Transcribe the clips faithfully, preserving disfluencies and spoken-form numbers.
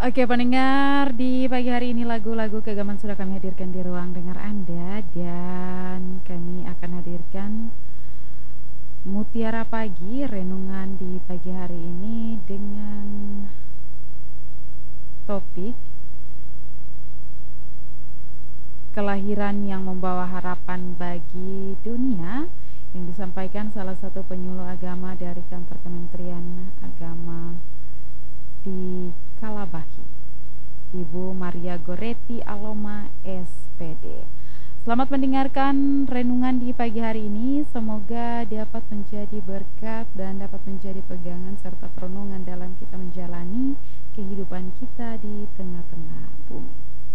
Oke pendengar, di pagi hari ini lagu-lagu keagamaan sudah kami hadirkan di ruang dengar Anda. Dan kami akan hadirkan Mutiara Pagi, renungan di pagi hari ini dengan topik kelahiran yang membawa harapan bagi dunia, yang disampaikan salah satu penyuluh agama dari kantor Kementerian Agama di Kalabahi, Ibu Maria Goretti Aloma S P D. Selamat mendengarkan renungan di pagi hari ini. Semoga dapat menjadi berkat dan dapat menjadi pegangan serta perenungan dalam kita menjalani kehidupan kita di tengah-tengah bumi.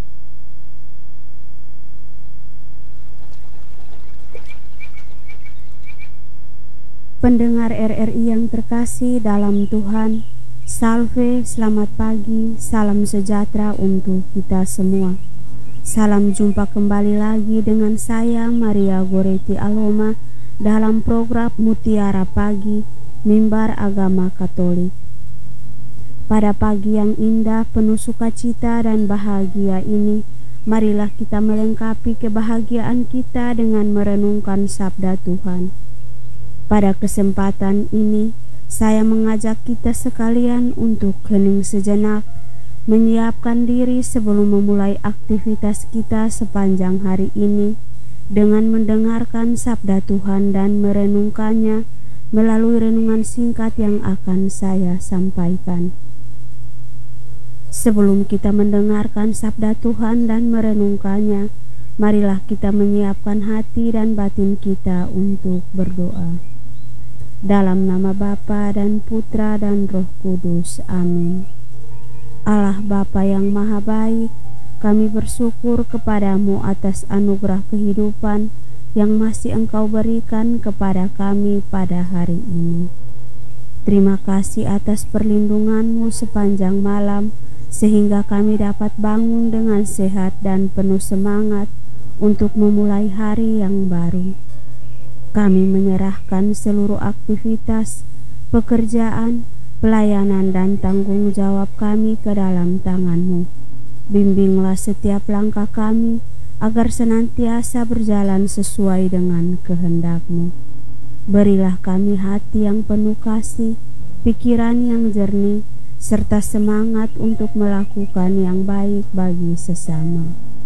Pendengar R R I yang terkasih dalam Tuhan, salve, selamat pagi, salam sejahtera untuk kita semua. Salam jumpa kembali lagi dengan saya Maria Goretti Aloma dalam program Mutiara Pagi, Mimbar Agama Katolik. Pada pagi yang indah penuh sukacita dan bahagia ini, marilah kita melengkapi kebahagiaan kita dengan merenungkan sabda Tuhan. Pada kesempatan ini, saya mengajak kita sekalian untuk hening sejenak, menyiapkan diri sebelum memulai aktivitas kita sepanjang hari ini dengan mendengarkan sabda Tuhan dan merenungkannya melalui renungan singkat yang akan saya sampaikan. Sebelum kita mendengarkan sabda Tuhan dan merenungkannya, marilah kita menyiapkan hati dan batin kita untuk berdoa. Dalam nama Bapa dan Putra dan Roh Kudus. Amin. Allah Bapa yang Maha Baik, kami bersyukur kepadamu atas anugerah kehidupan yang masih Engkau berikan kepada kami pada hari ini. Terima kasih atas perlindungan-Mu sepanjang malam, sehingga kami dapat bangun dengan sehat dan penuh semangat untuk memulai hari yang baru. Kami menyerahkan seluruh aktivitas, pekerjaan, pelayanan dan tanggung jawab kami ke dalam tangan-Mu. Bimbinglah setiap langkah kami agar senantiasa berjalan sesuai dengan kehendak-Mu. Berilah kami hati yang penuh kasih, pikiran yang jernih, serta semangat untuk melakukan yang baik bagi sesama.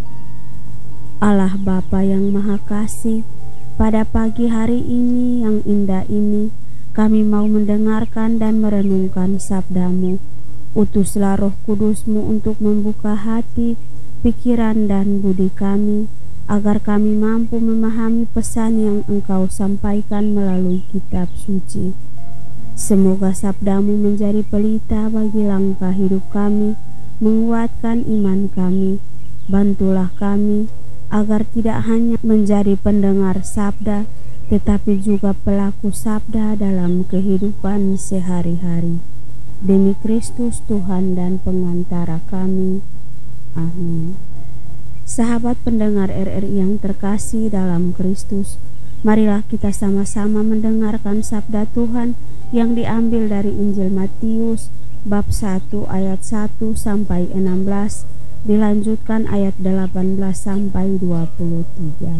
Allah Bapa yang Maha Kasih, pada pagi hari ini yang indah ini, kami mau mendengarkan dan merenungkan sabda-Mu. Utuslah Roh Kudus-Mu untuk membuka hati, pikiran dan budi kami, agar kami mampu memahami pesan yang Engkau sampaikan melalui kitab suci. Semoga sabda-Mu menjadi pelita bagi langkah hidup kami, menguatkan iman kami. Bantulah kami agar tidak hanya menjadi pendengar sabda, tetapi juga pelaku sabda dalam kehidupan sehari-hari. Demi Kristus Tuhan dan pengantara kami. Amin. Sahabat pendengar R R I yang terkasih dalam Kristus, marilah kita sama-sama mendengarkan sabda Tuhan yang diambil dari Injil Matius bab satu ayat satu sampai enam belas, dilanjutkan ayat delapan belas sampai dua puluh tiga.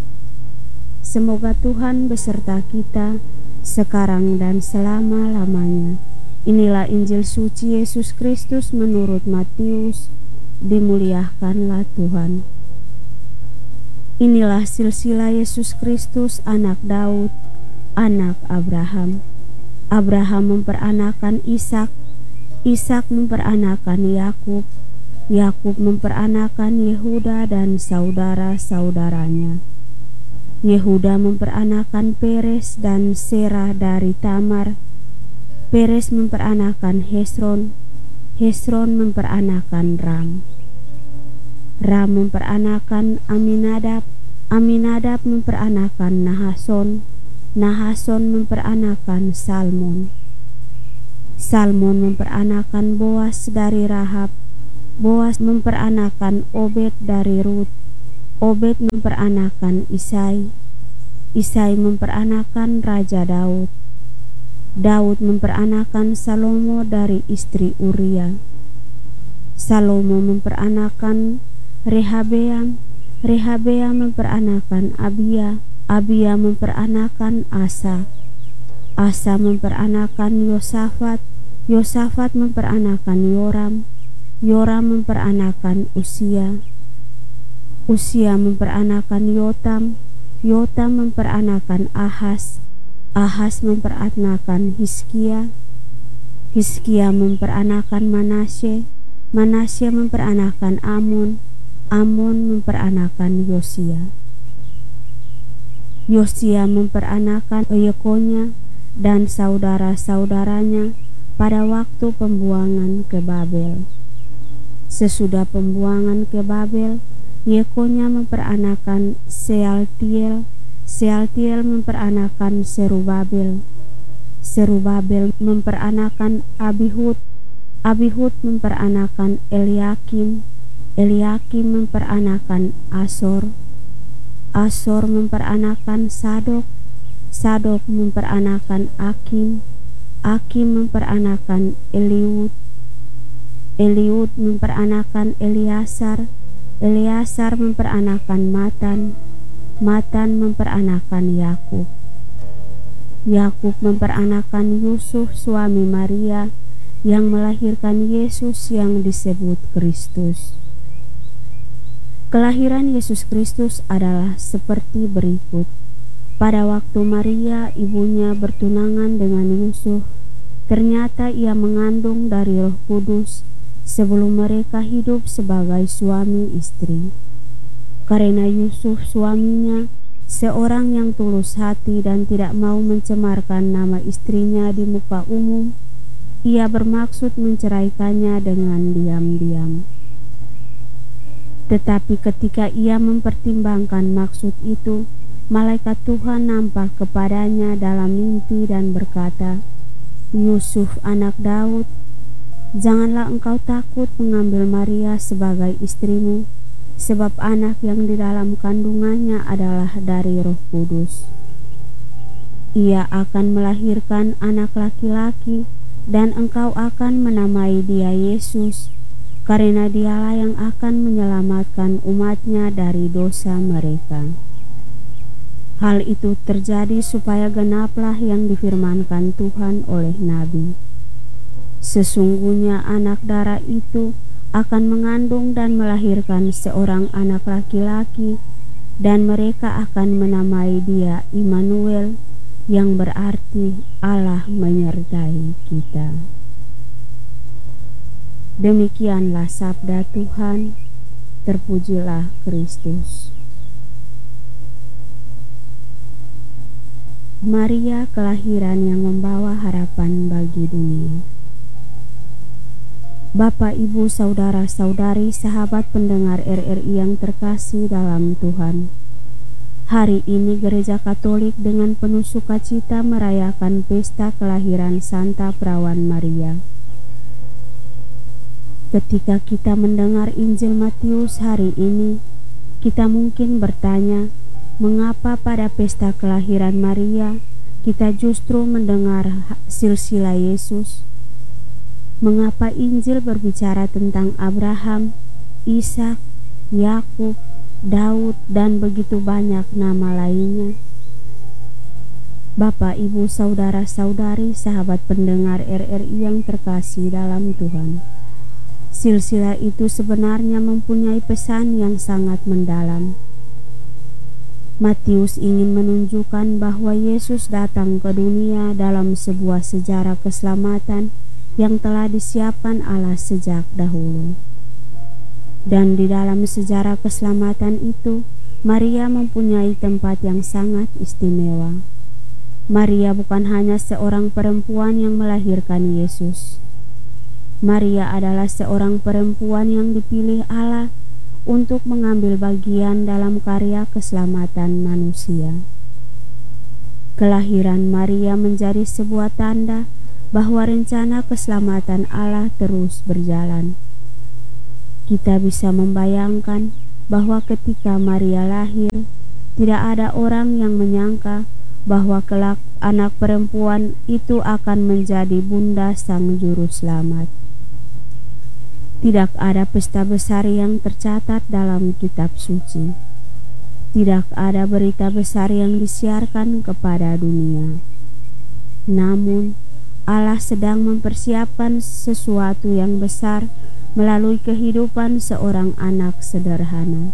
Semoga Tuhan beserta kita sekarang dan selama-lamanya. Inilah Injil suci Yesus Kristus menurut Matius. Dimuliakanlah Tuhan. Inilah silsilah Yesus Kristus, anak Daud, anak Abraham. Abraham memperanakan Ishak, Ishak memperanakan Yakub, Yakub memperanakan Yehuda dan saudara-saudaranya. Yehuda memperanakan Peres dan Serah dari Tamar. Peres memperanakan Hesron, Hesron memperanakan Ram. Ram memperanakan Aminadab, Aminadab memperanakan Nahason, Nahason memperanakan Salmon. Salmon memperanakan Boas dari Rahab, Boas memperanakan Obed dari Rut, Obed memperanakan Isai, Isai memperanakan Raja Daud, Daud memperanakan Salomo dari istri Uria, Salomo memperanakan Rehabeam, Rehabeam memperanakan Abia, Abia memperanakan Asa, Asa memperanakan Yosafat, Yosafat memperanakan Yoram, Yoram memperanakan Usia, Usia memperanakan Yotam, Yotam memperanakan Ahas, Ahas memperanakan Hizkia, Hizkia memperanakan Manasye, Manasye memperanakan Amon, Amon memperanakan Yosia. Yosia memperanakan Yekonya dan saudara-saudaranya pada waktu pembuangan ke Babel. Sesudah pembuangan ke Babel, Yekonya memperanakan Sealtiel, Sealtiel memperanakan Serubabel, Serubabel memperanakan Abihud, Abihud memperanakan Eliakim, Eliakim memperanakan Asor, Asor memperanakan Sadok, Sadok memperanakan Akim, Akim memperanakan Eliud, Eliud memperanakan Eliasar, Eliasar memperanakan Matan, Matan memperanakan Yakub, Yakub memperanakan Yusuf suami Maria yang melahirkan Yesus yang disebut Kristus. Kelahiran Yesus Kristus adalah seperti berikut. Pada waktu Maria ibunya bertunangan dengan Yusuf, ternyata ia mengandung dari Roh Kudus sebelum mereka hidup sebagai suami istri. Karena Yusuf suaminya seorang yang tulus hati dan tidak mau mencemarkan nama istrinya di muka umum, ia bermaksud menceraikannya dengan diam-diam. Tetapi ketika ia mempertimbangkan maksud itu, malaikat Tuhan nampak kepadanya dalam mimpi dan berkata, "Yusuf anak Daud, janganlah engkau takut mengambil Maria sebagai istrimu, sebab anak yang di dalam kandungannya adalah dari Roh Kudus. Ia akan melahirkan anak laki-laki, dan engkau akan menamai dia Yesus, karena dialah yang akan menyelamatkan umatnya dari dosa mereka." Hal itu terjadi supaya genaplah yang difirmankan Tuhan oleh Nabi. Sesungguhnya anak darah itu akan mengandung dan melahirkan seorang anak laki-laki, dan mereka akan menamai dia Immanuel, yang berarti Allah menyertai kita. Demikianlah sabda Tuhan, terpujilah Kristus. Maria kelahiran yang membawa harapan bagi dunia. Bapak, Ibu, saudara-saudari, sahabat pendengar R R I yang terkasih dalam Tuhan, hari ini Gereja Katolik dengan penuh sukacita merayakan pesta kelahiran Santa Perawan Maria. Ketika kita mendengar Injil Matius hari ini, kita mungkin bertanya, mengapa pada pesta kelahiran Maria kita justru mendengar silsilah Yesus? Mengapa Injil berbicara tentang Abraham, Ishak, Yakub, Daud, dan begitu banyak nama lainnya? Bapak, Ibu, saudara-saudari, sahabat pendengar R R I yang terkasih dalam Tuhan, silsilah itu sebenarnya mempunyai pesan yang sangat mendalam. Matius ingin menunjukkan bahwa Yesus datang ke dunia dalam sebuah sejarah keselamatan yang telah disiapkan Allah sejak dahulu. Dan di dalam sejarah keselamatan itu, Maria mempunyai tempat yang sangat istimewa. Maria bukan hanya seorang perempuan yang melahirkan Yesus. Maria adalah seorang perempuan yang dipilih Allah untuk mengambil bagian dalam karya keselamatan manusia. Kelahiran Maria menjadi sebuah tanda bahwa rencana keselamatan Allah terus berjalan. Kita bisa membayangkan bahwa ketika Maria lahir, tidak ada orang yang menyangka bahwa kelak anak perempuan itu akan menjadi bunda sang juru selamat. Tidak ada pesta besar yang tercatat dalam kitab suci. Tidak ada berita besar yang disiarkan kepada dunia. Namun, Allah sedang mempersiapkan sesuatu yang besar melalui kehidupan seorang anak sederhana.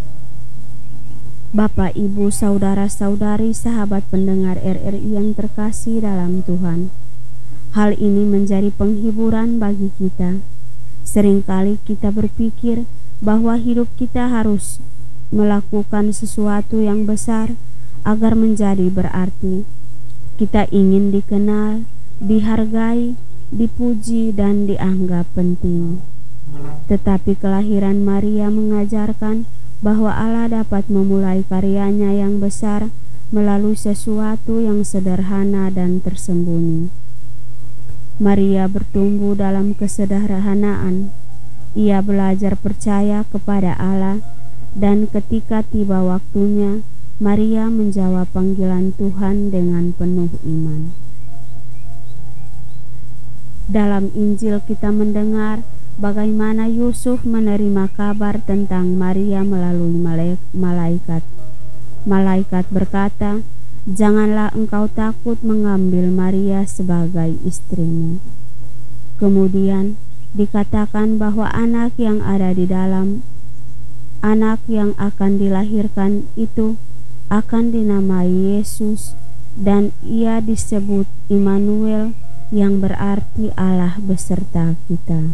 Bapak, Ibu, saudara-saudari, sahabat pendengar R R I yang terkasih dalam Tuhan, hal ini menjadi penghiburan bagi kita. Seringkali kita berpikir bahwa hidup kita harus melakukan sesuatu yang besar agar menjadi berarti. Kita ingin dikenal, dihargai, dipuji, dan dianggap penting. Tetapi kelahiran Maria mengajarkan bahwa Allah dapat memulai karyanya yang besar melalui sesuatu yang sederhana dan tersembunyi. Maria bertumbuh dalam kesederhanaan. Ia belajar percaya kepada Allah, dan ketika tiba waktunya, Maria menjawab panggilan Tuhan dengan penuh iman. Dalam Injil kita mendengar bagaimana Yusuf menerima kabar tentang Maria melalui malaikat. Malaikat berkata, "Janganlah engkau takut mengambil Maria sebagai istrimu." Kemudian dikatakan bahwa anak yang ada di dalam anak yang akan dilahirkan itu akan dinamai Yesus, dan ia disebut Immanuel, yang berarti Allah beserta kita.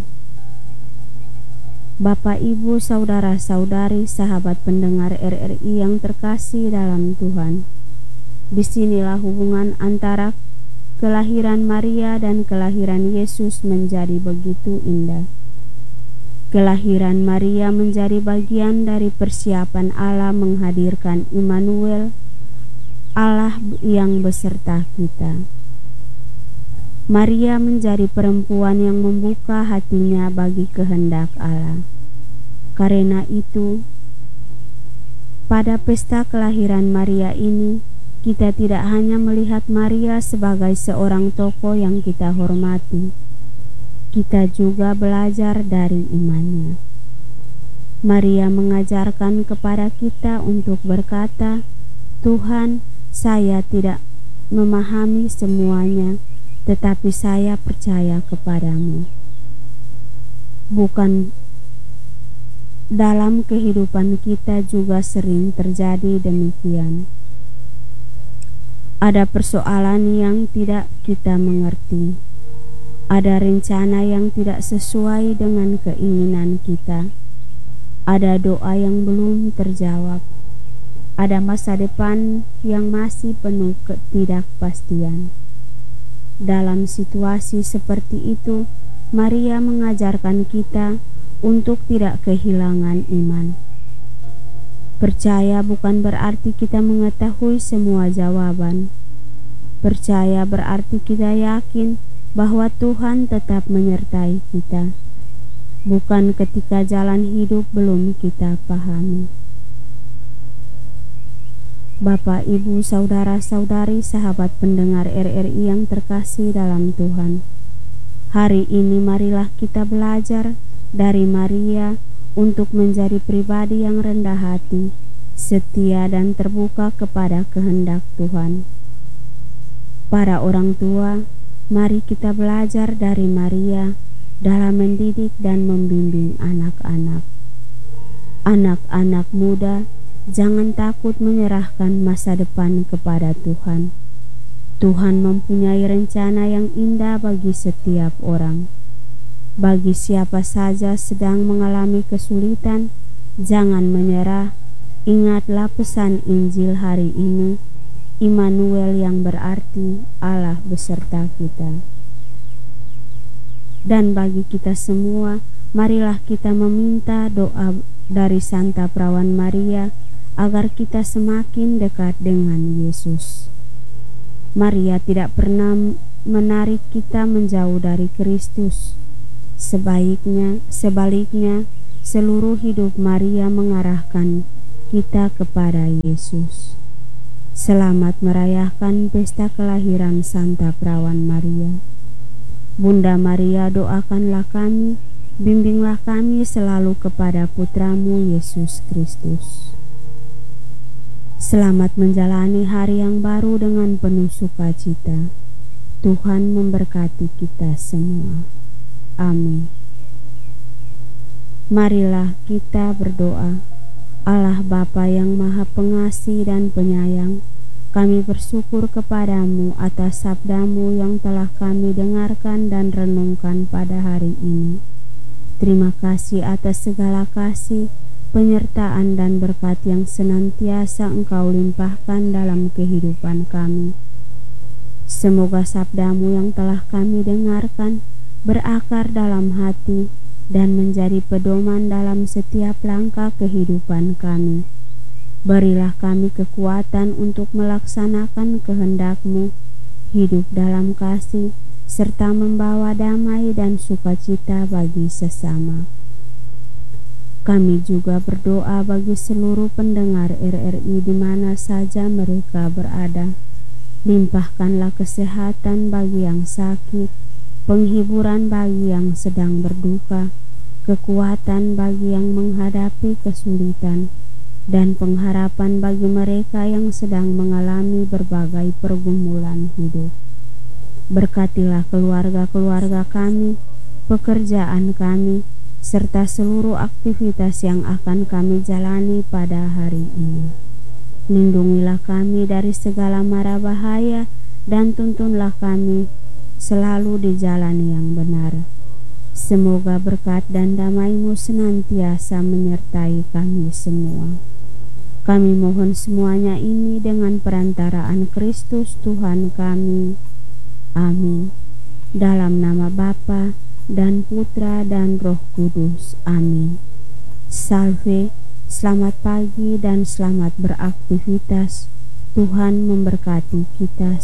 Bapak, Ibu, saudara-saudari, sahabat pendengar R R I yang terkasih dalam Tuhan, disinilah hubungan antara kelahiran Maria dan kelahiran Yesus menjadi begitu indah. Kelahiran Maria menjadi bagian dari persiapan Allah menghadirkan Immanuel, Allah yang beserta kita. Maria menjadi perempuan yang membuka hatinya bagi kehendak Allah. Karena itu, pada pesta kelahiran Maria ini, kita tidak hanya melihat Maria sebagai seorang tokoh yang kita hormati, kita juga belajar dari imannya. Maria mengajarkan kepada kita untuk berkata, "Tuhan, saya tidak memahami semuanya, tetapi saya percaya kepadamu." Bukan dalam kehidupan kita juga sering terjadi demikian. Ada persoalan yang tidak kita mengerti. Ada rencana yang tidak sesuai dengan keinginan kita. Ada doa yang belum terjawab. Ada masa depan yang masih penuh ketidakpastian. Dalam situasi seperti itu, Maria mengajarkan kita untuk tidak kehilangan iman. Percaya bukan berarti kita mengetahui semua jawaban. Percaya berarti kita yakin bahwa Tuhan tetap menyertai kita, bukan ketika jalan hidup belum kita pahami. Bapak, Ibu, saudara-saudari, sahabat pendengar R R I yang terkasih dalam Tuhan, hari ini marilah kita belajar dari Maria untuk menjadi pribadi yang rendah hati, setia, dan terbuka kepada kehendak Tuhan. Para orang tua, mari kita belajar dari Maria dalam mendidik dan membimbing anak-anak. Anak-anak muda, jangan takut menyerahkan masa depan kepada Tuhan. Tuhan mempunyai rencana yang indah bagi setiap orang. Bagi siapa saja sedang mengalami kesulitan, jangan menyerah. Ingatlah pesan Injil hari ini, Immanuel, yang berarti Allah beserta kita. Dan bagi kita semua, marilah kita meminta doa dari Santa Perawan Maria agar kita semakin dekat dengan Yesus. Maria tidak pernah menarik kita menjauh dari Kristus. Sebaiknya, sebaliknya, seluruh hidup Maria mengarahkan kita kepada Yesus. Selamat merayakan pesta kelahiran Santa Perawan Maria. Bunda Maria, doakanlah kami Bimbinglah kami selalu kepada Putra-Mu Yesus Kristus. Selamat menjalani hari yang baru dengan penuh sukacita. Tuhan memberkati kita semua. Amin. Marilah kita berdoa. Allah Bapa yang Maha Pengasih dan Penyayang, kami bersyukur kepadamu atas sabda-Mu yang telah kami dengarkan dan renungkan pada hari ini. Terima kasih atas segala kasih, penyertaan dan berkat yang senantiasa Engkau limpahkan dalam kehidupan kami. Semoga sabda-Mu yang telah kami dengarkan berakar dalam hati dan menjadi pedoman dalam setiap langkah kehidupan kami. Berilah kami kekuatan untuk melaksanakan kehendak-Mu, hidup dalam kasih, serta membawa damai dan sukacita bagi sesama. Kami juga berdoa bagi seluruh pendengar R R I di mana saja mereka berada. Limpahkanlah kesehatan bagi yang sakit, penghiburan bagi yang sedang berduka, kekuatan bagi yang menghadapi kesulitan, dan pengharapan bagi mereka yang sedang mengalami berbagai pergumulan hidup. Berkatilah keluarga-keluarga kami, pekerjaan kami, serta seluruh aktivitas yang akan kami jalani pada hari ini. Lindungilah kami dari segala mara bahaya dan tuntunlah kami selalu di jalan yang benar. Semoga berkat dan damai-Mu senantiasa menyertai kami semua. Kami mohon semuanya ini dengan perantaraan Kristus Tuhan kami. Amin. Dalam nama Bapa dan Putra dan Roh Kudus. Amin. Salve, selamat pagi dan selamat beraktivitas. Tuhan memberkati kita